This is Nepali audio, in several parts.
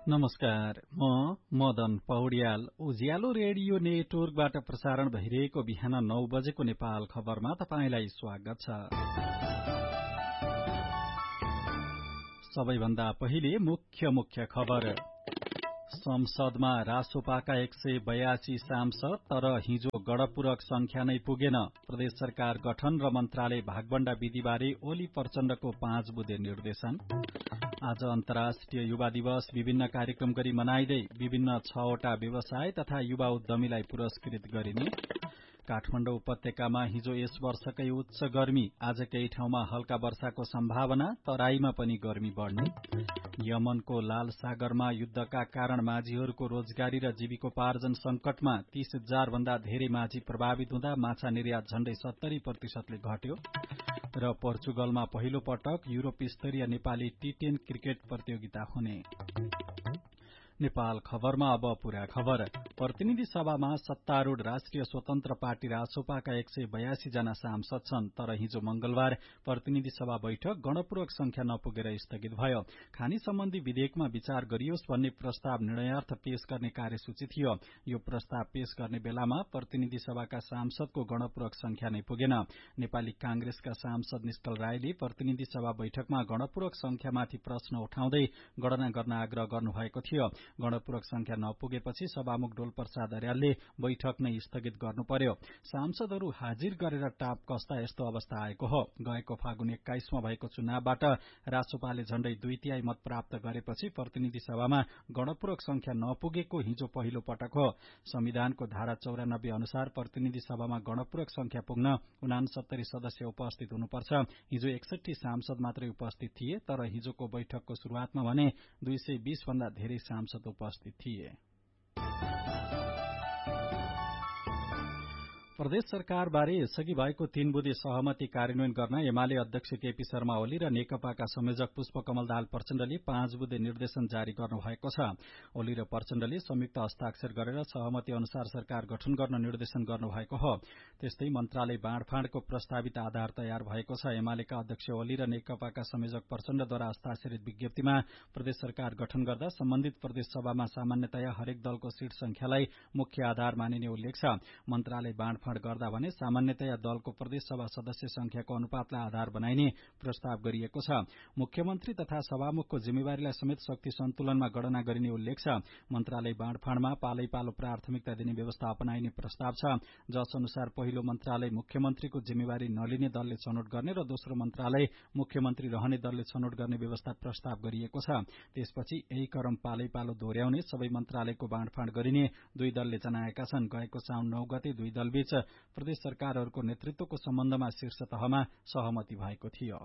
नमस्कार, म मदन पौड्याल। उज्यालो रेडियो नेटवर्कबाट प्रसारण भइरहेको बिहान 9 बजेको नेपाल खबरमा तपाईंलाई स्वागत छ। सबैभन्दा पहिले मुख्य खबर। संसदमा रासोपाका 182 सांसद, तर हिजो गणपूरक संख्या नै पुगेन। प्रदेश सरकार गठन र मन्त्रालय भागवण्डा विधिबारे ओली प्रचण्डको 5 बुँदे निर्देशन। आज अन्तर्राष्ट्रिय युवा दिवस विभिन्न कार्यक्रम गरी मनाइदै विभिन्न 6वटा व्यवसाय तथा युवा उद्यमीलाई पुरस्कृत गरिने। काठमाडौँ उपत्यकामा हिजो यस वर्षकै उच्च गर्मी, आज केही ठाउँमा हल्का वर्षाको सम्भावना, तराईमा पनि गर्मी बढ्ने। यमनको लाल सागरमा युद्धका कारण माझीहरूको रोजगारी र जीविकोपार्जन संकटमा 30,000 भन्दा धेरै माझी प्रभावित हुँदा माछा निर्यात झण्डै 70% घट्यो। र पोर्चुगलमा पहिलो पटक युरोप स्तरीय नेपाली टी10 क्रिकेट प्रतियोगिता हुने। नेपाल खबरमा अब पूरा खबर। प्रतिनिधि सभामा सत्तारूढ़ राष्ट्रिय स्वतन्त्र पार्टी रासोपाका 182 जना सांसद छन्, तर हिजो मंगलबार प्रतिनिधि सभा बैठक गणपूरक संख्या नपुगेर स्थगित भयो। खानी सम्बन्धी विधेयकमा विचार गरियोस् भन्ने प्रस्ताव निर्णयार्थ पेश गर्ने कार्यसूची थियो। यो प्रस्ताव पेश गर्ने बेलामा प्रतिनिधि सभाका सांसदको गणपूरक संख्या नै पुगेन। नेपाली कांग्रेसका सांसद निश्कल राईले प्रतिनिधि सभा बैठकमा गणपूरक संख्यामाथि प्रश्न उठाउँदै गणना गर्न आग्रह गर्नुभएको थियो। गणपूरक संख्या नपुगेपछि सभामुख डोलप्रसाद अर्यालले बैठक नै स्थगित गर्नु पर्यो। सांसदहरू हाजिर गरेर टाप कस्दा यस्तो अवस्था आएको हो। गएको फागुन 21 मा भएको चुनावबाट रासोपाले झण्डै 2/3 मत प्राप्त गरेपछि प्रतिनिधि सभामा गणपूरक संख्या नपुगेको हिजो पहिलो पटक हो। संविधानको धारा 94 अनुसार प्रतिनिधि सभामा गणपूरक संख्या पुग्न 69 सदस्य उपस्थित हुनुपर्छ। हिजो 61 सांसद मात्रै उपस्थित थिए, तर हिजोको बैठकको शुरूआतमा भने 220 भन्दा धेरै सांसद उपस्थित थिए। प्रदेश सरकारबारे यसअघि भएको 3 बुँदे सहमति कार्यान्वयन गर्न एमाले अध्यक्ष केपी शर्मा ओली र नेकपाका संयोजक पुष्पकमल दाहाल प्रचण्डले 5 बुँदे निर्देशन जारी गर्नुभएको छ। ओली र प्रचण्डले संयुक्त हस्ताक्षर गरेर सहमति अनुसार सरकार गठन गर्न निर्देशन गर्नुभएको हो। त्यस्तै मन्त्रालय बाँडफाँडको प्रस्तावित आधार तयार भएको छ। एमालेका अध्यक्ष ओली र नेकपाका संयोजक प्रचण्डद्वारा हस्ताक्षरित विज्ञप्तिमा प्रदेश सरकार गठन गर्दा सम्बन्धित प्रदेश सभामा सामान्यतया हरेक दलको सीट संख्यालाई मुख्य आधार मानिने उल्लेख छ। मन्त्रालय बाँडफाँड गर्दा भने सामान्यतया दलको प्रदेश सभा सदस्य संख्याको अनुपातलाई आधार बनाइने प्रस्ताव गरिएको छ। मुख्यमन्त्री तथा सभामुखको जिम्मेवारीलाई समेत शक्ति सन्तुलनमा गणना गरिने उल्लेख छ। मन्त्रालय बाँडफाँडमा पालैपालो प्राथमिकता दिने व्यवस्था अपनाइने प्रस्ताव छ, जस अनुसार पहिलो मन्त्रालय मुख्यमन्त्रीको जिम्मेवारी नलिने दलले छनौट गर्ने र दोस्रो मन्त्रालय मुख्यमन्त्री रहने दलले छनौट गर्ने व्यवस्था प्रस्ताव गरिएको छ। त्यसपछि यही क्रम पालैपालो दोहोर्याउने सबै मन्त्रालयको बाँडफाँड गरिने दुई दलले जनाएका छन्। गएको साउन 9 गते दुई दलबीच प्रदेश सरकारहरूको नेतृत्वको सम्बन्धमा शीर्ष तहमा सहमति भएको थियो।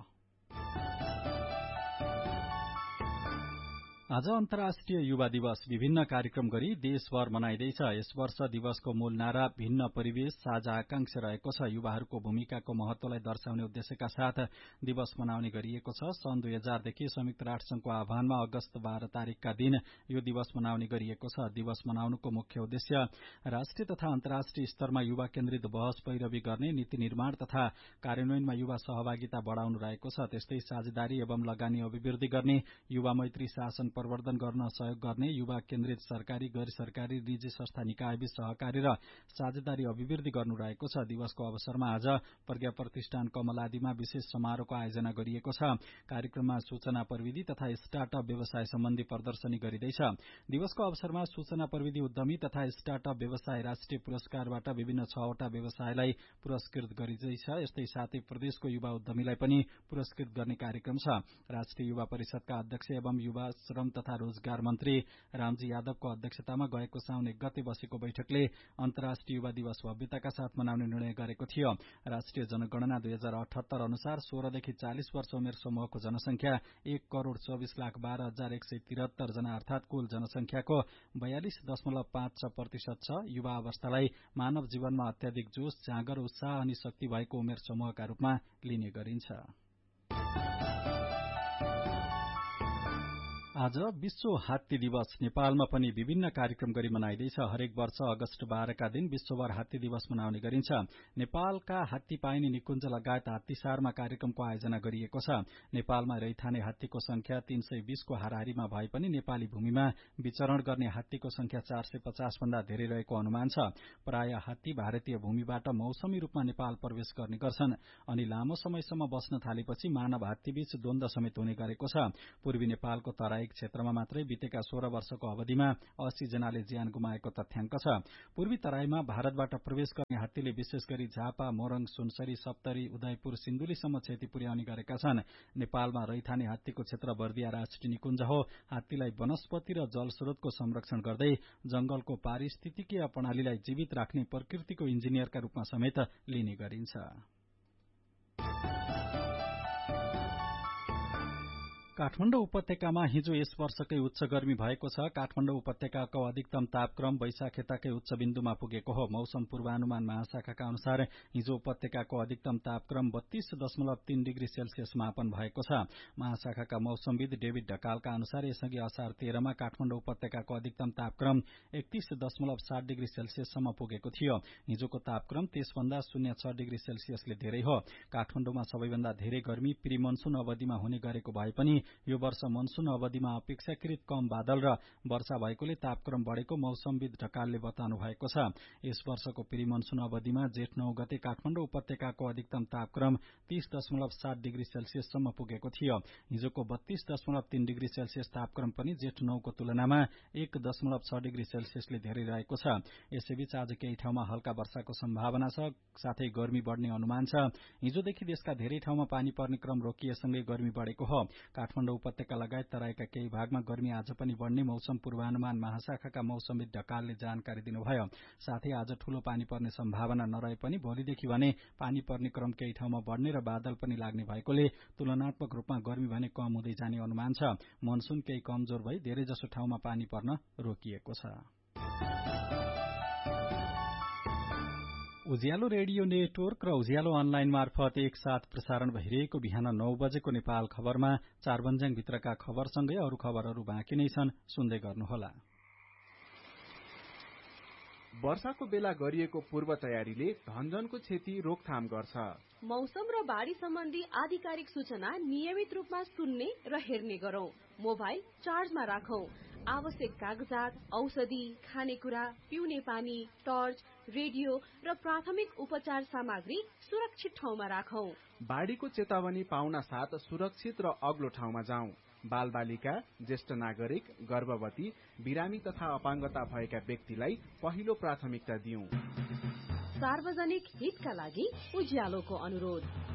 आज अन्तर्राष्ट्रिय युवा दिवस विभिन्न कार्यक्रम गरी देशभर मनाइँदैछ। यस वर्ष दिवसको मूल नारा भिन्न परिवेश साझा आकांक्षा रहेको छ। युवाहरूको भूमिकाको महत्वलाई दर्शाउने उद्देश्यका साथ दिवस मनाउने गरिएको छ। सन् 2000 देखि संयुक्त राष्ट्रसंघको आह्वानमा अगस्त 12 तारिकका दिन यो दिवस मनाउने गरिएको छ। दिवस मनाउनुको मुख्य उद्देश्य राष्ट्रिय तथा अन्तर्राष्ट्रिय स्तरमा युवा केन्द्रित बहस पैरवी गर्ने, नीति निर्माण तथा कार्यान्वयनमा युवा सहभागिता बढ़ाउनु रहेको छ। त्यस्तै साझेदारी एवं लगानी अभिवृद्धि गर्ने, युवा मैत्री शासन प्रवर्धन गर्न सहयोग गर्ने, युवा केन्द्रित सरकारी गैर सरकारी निजी संस्था निकायबीच सहकारी र साझेदारी अभिवृद्धि गर्नु रहेको छ। दिवसको अवसरमा आज प्रज्ञा प्रतिष्ठान कमलादीमा विशेष समारोहको आयोजना गरिएको छ। कार्यक्रममा सूचना प्रविधि तथा स्टार्टअप व्यवसाय सम्बन्धी प्रदर्शनी गरिँदैछ। दिवसको अवसरमा सूचना प्रविधि उद्यमी तथा स्टार्टअप व्यवसाय राष्ट्रिय पुरस्कारबाट विभिन्न 6वटा व्यवसायलाई पुरस्कृत गरिँदैछ। यस्तै साथै प्रदेशको युवा उद्यमीलाई पनि पुरस्कृत गर्ने कार्यक्रम छ। राष्ट्रिय युवा परिषदका अध्यक्ष एवं युवा श्रम तथा रोजगार मन्त्री रामजी यादवको अध्यक्षतामा गएको साउन 1 गते बसेको बैठकले अन्तर्राष्ट्रिय युवा दिवस भव्यताका साथ मनाउने निर्णय गरेको थियो। राष्ट्रिय जनगणना 2078 अनुसार 16 देखि 40 वर्ष उमेर समूहको जनसंख्या 1,24,12,173 जना अर्थात कुल जनसंख्याको 42.56% छ। युवा अवस्थालाई मानव जीवनमा अत्याधिक जोश, जाँगर, उत्साह अनि शक्ति भएको उमेर समूहका रूपमा लिने गरिन्छ। आज विश्व हात्ती दिवस नेपालमा पनि विभिन्न कार्यक्रम गरी मनाइदैछ। हरेक वर्ष अगस्त 12 का दिन विश्वभर हात्ती दिवस मनाउने गरिन्छ। नेपालका हात्ती पाइने निकुञ्ज लगायत हात्तीसारमा कार्यक्रमको आयोजना गरिएको छ। नेपालमा रैथाने हात्तीको संख्या 320 को हाराहारीमा भए पनि नेपाली भूमिमा विचरण गर्ने हात्तीको संख्या 450 भन्दा धेरै रहेको अनुमान छ। प्राय हात्ती भारतीय भूमिबाट मौसमी रूपमा नेपाल प्रवेश गर्ने गर्छन् अनि लामो समयसम्म बस्न थालेपछि मानव हात्तीबीच द्वन्द्व समेत हुने गरेको छ। पूर्वी नेपालको तराई क्षेत्रमा मात्रै बितेका 16 वर्षको अवधिमा 80 जनाले ज्यान गुमाएको तथ्याङ्क छ। पूर्वी तराईमा भारतबाट प्रवेश गर्ने हात्तीले विशेष गरी झापा, मोरङ, सुनसरी, सप्तरी, उदयपुर, सिन्धुलीसम्म क्षति पुर्याउने गरेका छन्। नेपालमा रैथाने हात्तीको क्षेत्र बर्दिया राष्ट्रिय निकुञ्ज हो। हात्तीलाई वनस्पति र जलस्रोतको संरक्षण गर्दै जंगलको पारिस्थितिकीय प्रणालीलाई जीवित राख्ने प्रकृतिको इन्जिनियरका रूपमा समेत लिने गरिन्छ। काठमाडौँ उपत्यकामा हिजो यस वर्षकै उच्च गर्मी भएको छ। काठमाडौँ उपत्यकाको अधिकतम तापक्रम वैशाखेताकै उच्च बिन्दुमा पुगेको हो। मौसम पूर्वानुमान महाशाखाका अनुसार हिजो उपत्यकाको अधिकतम तापक्रम 32.3 डिग्री सेल्सियस मापन भएको छ। महाशाखाका मौसमविद डेभिड ढकालका अनुसार यसअघि असार 13 मा काठमाडौँ उपत्यकाको अधिकतम तापक्रम 31.7 डिग्री सेल्सियससम्म पुगेको थियो। हिजोको तापक्रम त्यसभन्दा 0.6 डिग्री सेल्सियसले धेरै हो। काठमाडौँमा सबैभन्दा धेरै गर्मी प्री मनसून अवधिमा हुने गरेको भए पनि यो वर्ष मनसून अवधिमा अपेक्षाकृत कम बादल र वर्षा भएकोले तापक्रम बढ़ेको मौसमविद ढकालले बताउनु भएको छ। यस वर्षको प्री मनसून अवधिमा जेठ 9 गते काठमाडौँ उपत्यकाको अधिकतम तापक्रम 30.7 डिग्री सेल्सियससम्म पुगेको थियो। हिजोको 32.3 डिग्री सेल्सियस तापक्रम पनि जेठ 9 को तुलनामा 1.6 डिग्री सेल्सियसले धेरै रहेको छ। यसैबीच आज केही ठाउँमा हल्का वर्षाको सम्भावना छ, साथै गर्मी बढ़ने अनुमान छ। हिजोदेखि देशका धेरै ठाउँमा पानी पर्ने क्रम रोकिएसँगै गर्मी बढ़ेको हो। काठमाडौँ उपत्यका लगायत तराईका केही भागमा गर्मी आज पनि बढ़ने मौसम पूर्वानुमान महाशाखाका मौसमविद ढकालले जानकारी दिनुभयो। साथै आज ठूलो पानी पर्ने सम्भावना नरहे पनि भोलिदेखि भने पानी पर्ने क्रम केही ठाउँमा बढ़ने र बादल पनि लाग्ने भएकोले तुलनात्मक रूपमा गर्मी भने कम हुँदै जाने अनुमान छ। मनसून केही कमजोर भई धेरैजसो ठाउँमा पानी पर्न रोकिएको छ। उज्यालो रेडियो नेटवर्क र उज्यालो अनलाइन मार्फत एकसाथ प्रसारण भइरहेको बिहान 9 बजेको नेपाल खबरमा चारबन्जाङ भित्रका खबरसँगै अरू खबरहरू बाँकी नै छन्, सुन्दै गर्नुहोला। वर्षाको बेला गरिएको पूर्व तयारीले धनजनको क्षति रोकथाम गर्छ। मौसम र बाढ़ी सम्बन्धी आधिकारिक सूचना नियमित रूपमा सुन्ने र हेर्ने गरौं। मोबाइल चार्जमा राखौं। आवश्यक कागजात, औषधि, खानेकुरा, पिउने पानी, टर्च, रेडियो र प्राथमिक उपचार सामग्री सुरक्षित ठाउँमा राखौं। बाढ़ीको चेतावनी पाउन साथ सुरक्षित र अग्लो ठाउँमा जाउँ। बाल बालिका, ज्येष्ठ नागरिक, गर्भवती, बिरामी तथा अपाङ्गता भएका व्यक्तिलाई पहिलो प्राथमिकता दिउँ। सार्वजनिक हितका लागि उज्यालोको अनुरोध।